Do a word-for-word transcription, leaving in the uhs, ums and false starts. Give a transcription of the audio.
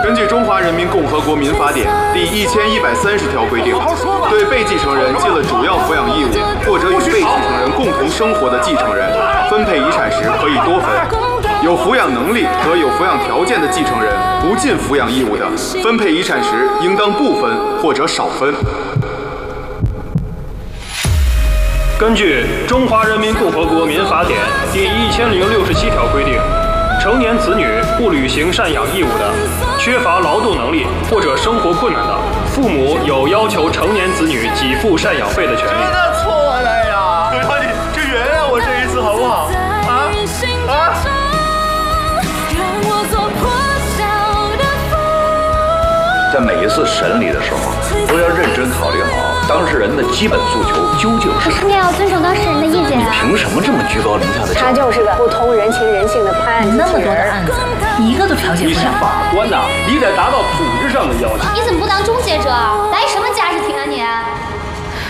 根据《中华人民共和国民法典》第一千一百三十条规定，对被继承人尽了主要抚养义务或者与被继承人共同生活的继承人，分配遗产时可以多分。有抚养能力和有抚养条件的继承人不尽抚养义务的，分配遗产时应当不分或者少分。 根据《中华人民共和国民法典》第一千零六十七条规定，成年子女不履行赡养义务的，缺乏劳动能力或者生活困难的，父母有要求成年子女给付赡养费的权利。 真的错了呀！可是你就原谅我这一次好不好？啊啊！ 在每一次审理的时候，都要认真考虑好当事人的基本诉求究竟是什么。 你也要尊重当事人的意见啊！ 你凭什么这么居高临下的？ 他就是个不通人情人性的判案机器人。 那么多的案子，你一个都调解不了。 你是法官呐、啊，你得达到组织上的要求。